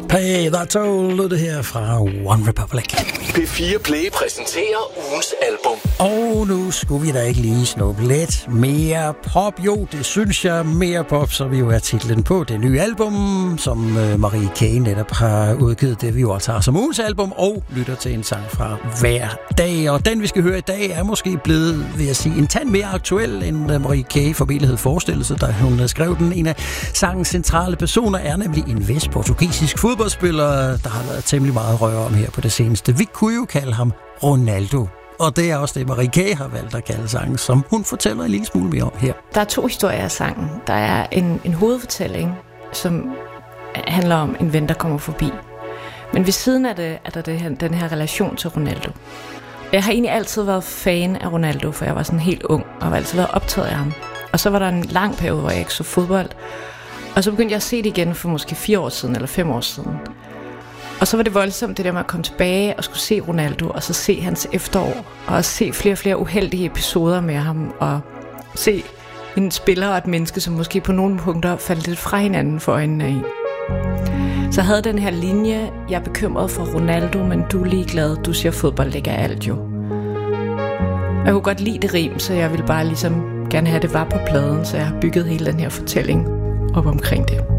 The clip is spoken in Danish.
Pay That Toll, lød det her fra One Republic. P4 Play præsenterer ugens album. Og nu skulle vi da ikke lige snuppe lidt mere pop. Jo, det synes jeg, mere pop, så vi jo er titlen på det nye album, som Marie K. netop har udgivet. Det vi jo også har som ugens album, og lytter til en sang fra hver dag. Og den vi skal høre i dag er måske blevet, vil jeg sige, en tand mere aktuel, end Marie K. formentlig havde forestillet sig, da hun skrev den. En af sangens centrale personer er nemlig en vestportugisisk fodboldspiller, der har været temmelig meget røre om her på det seneste. Vi kunne jo kalde ham Ronaldo. Og det er også det, Marie K. har valgt at kalde sangen, som hun fortæller en lille smule mere om her. Der er 2 historier af sangen. Der er en hovedfortælling, som handler om en ven, der kommer forbi. Men ved siden af det er der den her relation til Ronaldo. Jeg har egentlig altid været fan af Ronaldo, for jeg var sådan helt ung, og har altid været optaget af ham. Og så var der en lang periode, hvor jeg ikke så fodbold. Og så begyndte jeg at se det igen for måske 4 år siden, eller 5 år siden. Og så var det voldsomt, det der med at komme tilbage og skulle se Ronaldo, og så se hans efterår, og se flere og flere uheldige episoder med ham, og se en spiller og et menneske, som måske på nogle punkter faldt lidt fra hinanden for øjnene af en. Så havde den her linje, jeg er bekymret for Ronaldo, men du er ligeglad, du siger fodbold ligger alt jo. Jeg kunne godt lide det rim, så jeg ville bare ligesom gerne have det var på pladen, så jeg har bygget hele den her fortælling op omkring det.